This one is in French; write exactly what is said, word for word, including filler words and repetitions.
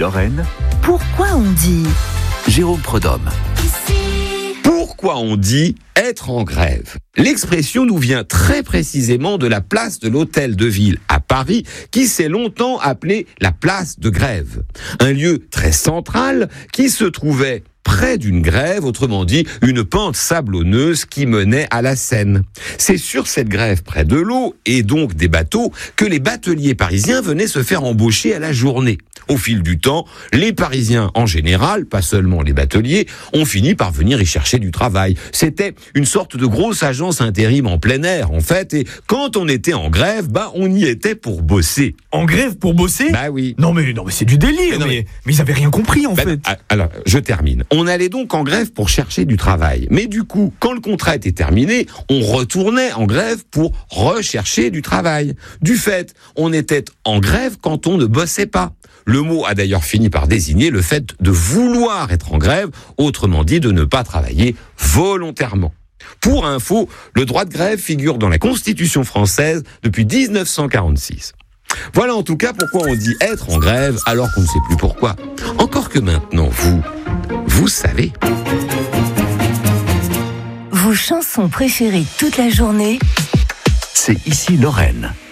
Lorraine, Pourquoi on dit Jérôme Prudhomme. Pourquoi on dit être en grève? L'expression nous vient très précisément de la place de l'Hôtel de Ville à Paris, qui s'est longtemps appelée la place de Grève. Un lieu très central qui se trouvait près d'une grève, autrement dit, une pente sablonneuse qui menait à la Seine. C'est sur cette grève près de l'eau, et donc des bateaux, que les bateliers parisiens venaient se faire embaucher à la journée. Au fil du temps, les Parisiens en général, pas seulement les bateliers, ont fini par venir y chercher du travail. C'était une sorte de grosse agence intérim en plein air, en fait, et quand on était en grève, bah on y était pour bosser. En grève pour bosser? Bah oui. Non mais, non mais c'est du délire, Mais non, mais, mais ils avaient rien compris en Ben, fait. alors, je termine. On allait donc en grève pour chercher du travail. Mais du coup, quand le contrat était terminé, on retournait en grève pour rechercher du travail. Du fait, on était en grève quand on ne bossait pas. Le mot a d'ailleurs fini par désigner le fait de vouloir être en grève, autrement dit de ne pas travailler volontairement. Pour info, le droit de grève figure dans la Constitution française depuis dix-neuf cent quarante-six. Voilà en tout cas pourquoi on dit être en grève alors qu'on ne sait plus pourquoi. Encore que maintenant, vous, vous savez. vos chansons préférées toute la journée? C'est ici Lorraine.